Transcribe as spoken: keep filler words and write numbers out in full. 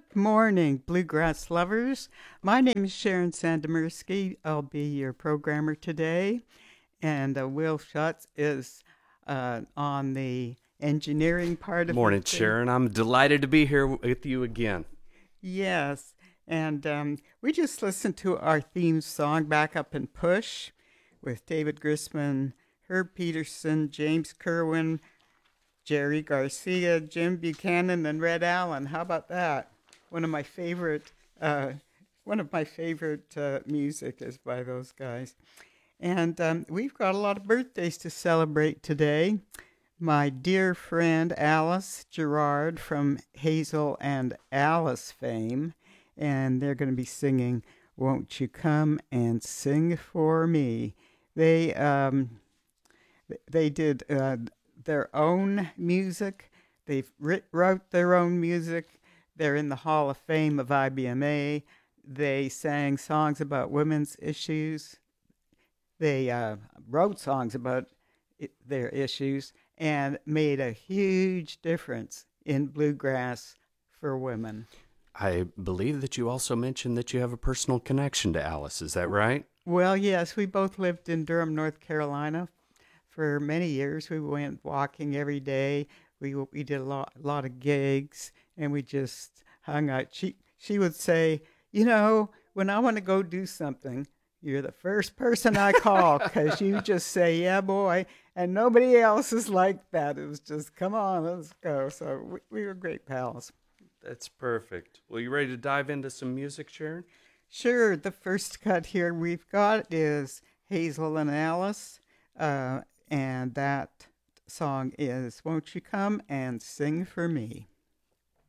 Morning, bluegrass lovers. My name is Sharon Sandomierski. I'll be your programmer today, and uh, Will Schutz is uh, on the engineering part of Morning, it. Thing. Sharon. I'm delighted to be here with you again. Yes, and um, we just listened to our theme song, Back Up and Push, with David Grisman, Herb Peterson, James Kerwin, Jerry Garcia, Jim Buchanan, and Red Allen. How about that? One of my favorite, uh, one of my favorite uh, music is by those guys. And um, we've got a lot of birthdays to celebrate today. My dear friend Alice Gerard from Hazel and Alice fame, and they're going to be singing "Won't You Come and Sing for Me." They um, they did uh, their own music. They wrote their own music. They're in the Hall of Fame of I B M A. They sang songs about women's issues. They uh, wrote songs about it, their issues and made a huge difference in bluegrass for women. I believe that you also mentioned that you have a personal connection to Alice. Is that right? Well, yes, we both lived in Durham, North Carolina for many years. We went walking every day. We we did a lot, a lot of gigs, and we just hung out. She she would say, you know, when I want to go do something, you're the first person I call because you just say, yeah, boy, and nobody else is like that. It was just, come on, let's go. So we, we were great pals. That's perfect. Well, you ready to dive into some music, Sharon? Sure. The first cut here we've got is Hazel and Alice, uh, and that song is "Won't You Come and Sing for Me."